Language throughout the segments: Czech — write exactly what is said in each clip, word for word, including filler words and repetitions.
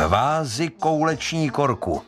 Kvázi kouleční korku.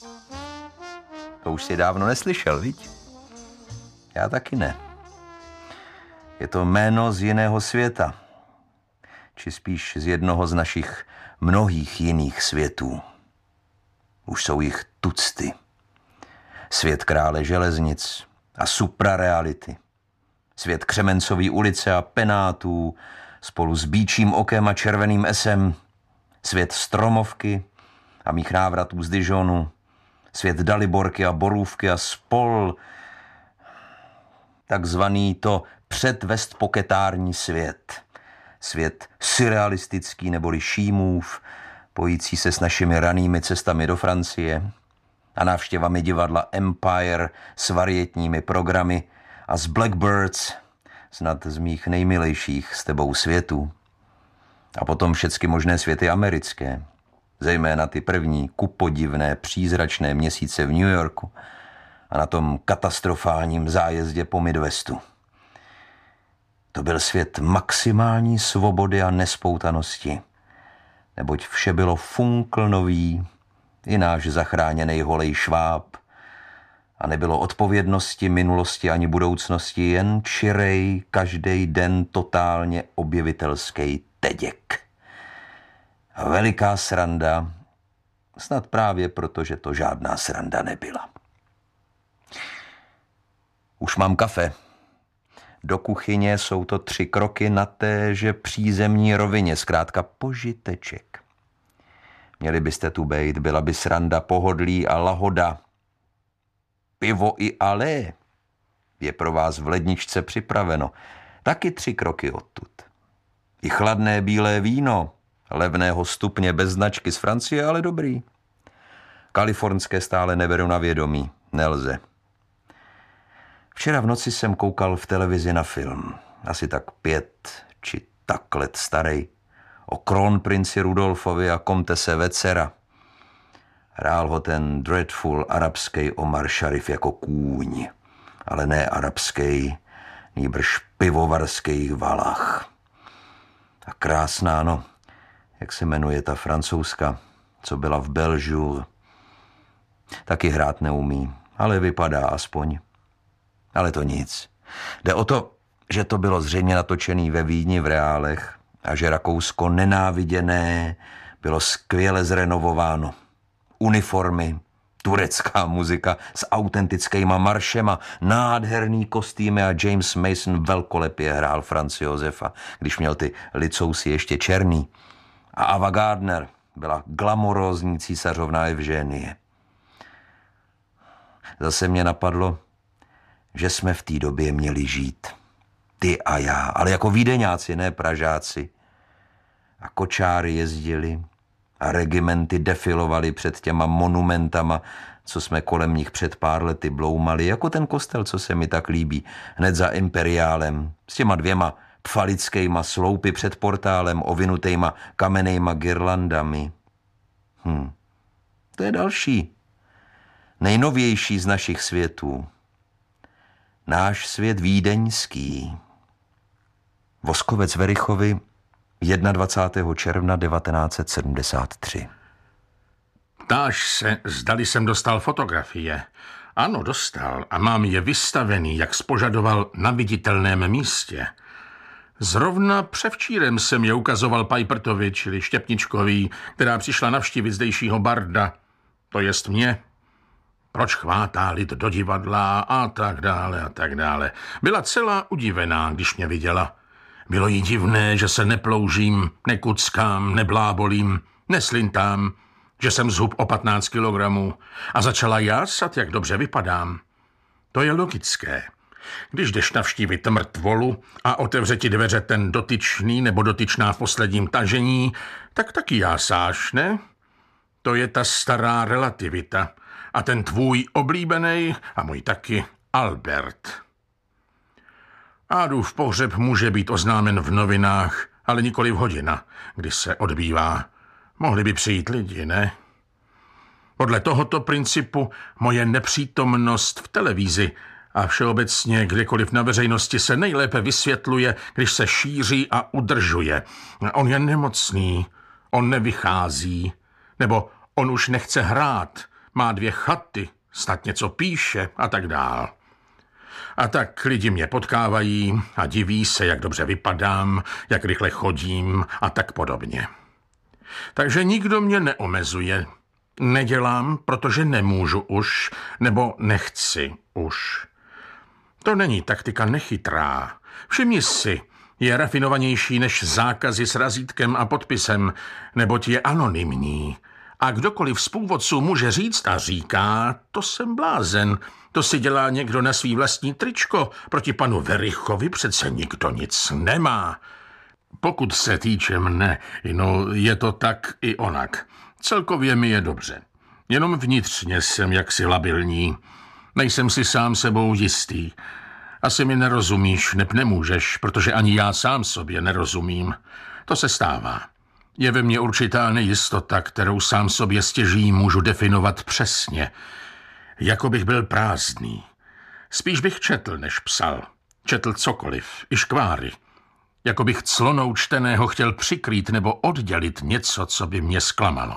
To už si dávno neslyšel, viď? Já taky ne. Je to jméno z jiného světa. Či spíš z jednoho z našich mnohých jiných světů. Už jsou jich tucty. Svět krále železnic a suprareality. Svět Křemencový ulice a penátů spolu s Býčím okem a Červeným esem. Svět Stromovky a mých návratů z Dijonu. Svět Daliborky a Borůvky a spol... Takzvaný to předvestpoketární svět. Svět surrealistický neboli Šímův, pojící se s našimi ranými cestami do Francie a návštěvami divadla Empire s varietními programy a z Blackbirds, snad z mých nejmilejších s tebou světů. A potom všecky možné světy americké, zejména ty první kupodivné přízračné měsíce v New Yorku a na tom katastrofálním zájezdě po Midwestu. To byl svět maximální svobody a nespoutanosti, neboť vše bylo funkl nový, i náš zachráněnej holej šváb, a nebylo odpovědnosti, minulosti ani budoucnosti, jen čirej, každej den totálně objevitelský teděk. A veliká sranda, snad právě proto, že to žádná sranda nebyla. Už mám kafe. Do kuchyně jsou to tři kroky na téže přízemní rovině, zkrátka požiteček. Měli byste tu bejt, byla by sranda, pohodlí a lahoda. Pivo i ale je pro vás v ledničce připraveno. Taky tři kroky odtud. I chladné bílé víno, levného stupně bez značky z Francie, ale dobrý. Kalifornské stále neberu na vědomí, nelze. Včera v noci jsem koukal v televizi na film, asi tak pět či tak let starý, o kronprinci Rudolfovi a komtese Vecera. Hrál ho ten dreadful arabský Omar Sharif jako kůň, ale ne arabský, nýbrž pivovarský Valach. A krásná, no, jak se jmenuje ta francouzska, co byla v Belžu. Taky hrát neumí, ale vypadá aspoň. Ale to nic. Jde o to, že to bylo zřejmě natočený ve Vídni v reálech a že Rakousko nenáviděné bylo skvěle zrenovováno. Uniformy, turecká muzika s autentickýma maršema, nádherný kostýmy a James Mason velkolepě hrál Franzi Josefa, když měl ty licousy ještě černý. A Ava Gardner byla glamorózní císařovna Evženie. Zase mě napadlo, že jsme v té době měli žít. Ty a já, ale jako vídeňáci, ne Pražáci. A kočáry jezdili a regimenty defilovali před těma monumentama, co jsme kolem nich před pár lety bloumali, jako ten kostel, co se mi tak líbí, hned za Imperiálem, s těma dvěma pfalickýma sloupy před portálem, ovinutejma kamennejma girlandami. Hm. To je další, nejnovější z našich světů. Náš svět vídeňský. Voskovec Verichovi dvacátého prvního června devatenáct set sedmdesát tři. Ptáš se, zdali jsem dostal fotografie. Ano, dostal a mám je vystavený, jak spožadoval, na viditelném místě. Zrovna převčírem jsem je ukazoval Pajpertovi, čili Štěpničkový, která přišla navštívit zdejšího barda, to jest mě. Proč chvátá lid do divadla a tak dále a tak dále. Byla celá udivená, když mě viděla. Bylo jí divné, že se neploužím, nekuckám, neblábolím, neslintám, že jsem zhub o patnáct kilogramů a začala jásat, jak dobře vypadám. To je logické. Když jdeš navštívit mrtvolu a otevře ti dveře ten dotyčný nebo dotyčná v posledním tažení, tak taky jásáš, ne? To je ta stará relativita. A ten tvůj oblíbený, a můj taky, Albert. Ádův pohřeb může být oznámen v novinách, ale nikoli v hodina, kdy se odbývá. Mohli by přijít lidi, ne? Podle tohoto principu moje nepřítomnost v televizi a všeobecně kdekoliv na veřejnosti se nejlépe vysvětluje, když se šíří a udržuje. On je nemocný, on nevychází, Nebo on už nechce hrát, má dvě chaty, snad něco píše a tak dál. A tak lidi mě potkávají a diví se, jak dobře vypadám, jak rychle chodím a tak podobně. Takže nikdo mě neomezuje. Nedělám, protože nemůžu už, nebo nechci už. To není taktika nechytrá. Všimni si, je rafinovanější než zákazy s razítkem a podpisem, neboť je anonymní. A kdokoliv z původců může říct a říká, to jsem blázen. To si dělá někdo na svý vlastní tričko. Proti panu Verichovi přece nikdo nic nemá. Pokud se týče mne, no je to tak i onak. Celkově mi je dobře. Jenom vnitřně jsem jaksi labilní. Nejsem si sám sebou jistý. Asi mi nerozumíš, neb nemůžeš, protože ani já sám sobě nerozumím. To se stává. Je ve mně určitá nejistota, kterou sám sobě stěží můžu definovat přesně. Jako bych byl prázdný. Spíš bych četl, než psal. Četl cokoliv, i škváry. Jako bych clonou čteného chtěl přikrýt nebo oddělit něco, co by mě zklamalo.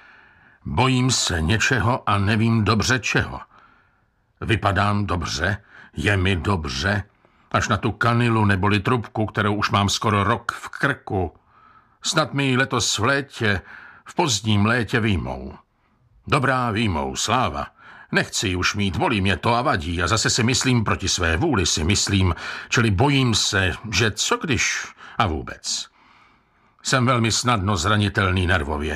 Bojím se něčeho a nevím dobře čeho. Vypadám dobře, je mi dobře, až na tu kanilu neboli trubku, kterou už mám skoro rok v krku. Snad mi ji letos v létě, v pozdním létě výjmou. Dobrá, výjmou, sláva. Nechci ji už mít, bolí mě to a vadí a zase si myslím, proti své vůli si myslím, čili bojím se, že co když a vůbec. Jsem velmi snadno zranitelný nervově.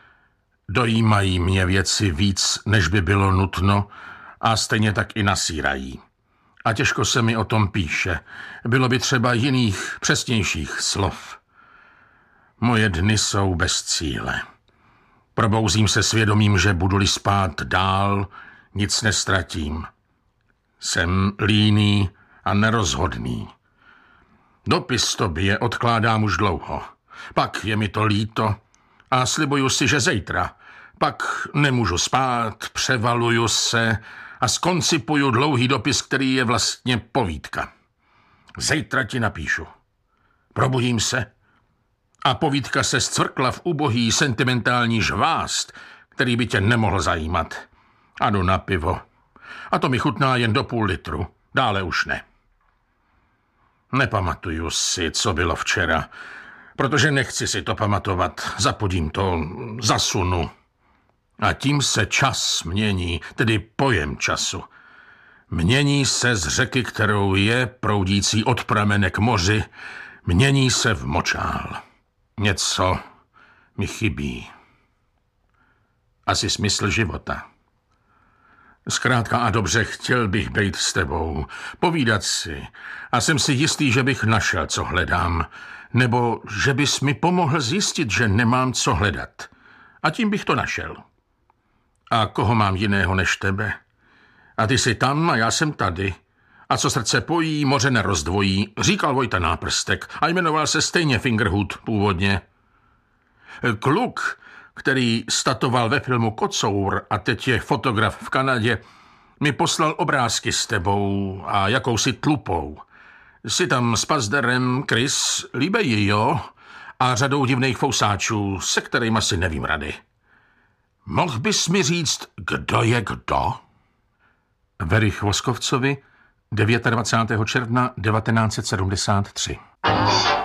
Dojímají mě věci víc, než by bylo nutno a stejně tak i nasírají. A těžko se mi o tom píše. Bylo by třeba jiných, přesnějších slov. Moje dny jsou bez cíle. Probouzím se svědomím, že budu-li spát dál, nic nestratím. Jsem líný a nerozhodný. Dopis tobě odkládám už dlouho. Pak je mi to líto a slibuju si, že zítra. Pak nemůžu spát, převaluju se a skoncipuju dlouhý dopis, který je vlastně povídka. Zítra ti napíšu. Probudím se a povídka se zcvrkla v ubohý sentimentální žvást, který by tě nemohl zajímat. A jdu na pivo. A to mi chutná jen do půl litru. Dále už ne. Nepamatuju si, co bylo včera, protože nechci si to pamatovat. Zapodím to, zasunu. A tím se čas mění, tedy pojem času. Mění se z řeky, kterou je, proudící od pramene k moři, mění se v močál. Něco mi chybí. Asi smysl života. Zkrátka a dobře, chtěl bych být s tebou, povídat si a jsem si jistý, že bych našel, co hledám, nebo že bys mi pomohl zjistit, že nemám co hledat. A tím bych to našel. A koho mám jiného než tebe? A ty jsi tam a já jsem tady. A co srdce pojí, moře nerozdvojí, říkal Vojta Náprstek a jmenoval se stejně Fingerhut původně. Kluk, který statoval ve filmu Kocour a teď je fotograf v Kanadě, mi poslal obrázky s tebou a jakousi tlupou. Jsi tam s Pazderem, Chris, líbejí, jo? A řadou divných fousáčů, se kterými si nevím rady. Mohl bys mi říct, kdo je kdo? Verich Voskovcovi, dvacátého devátého června devatenáct set sedmdesát tři.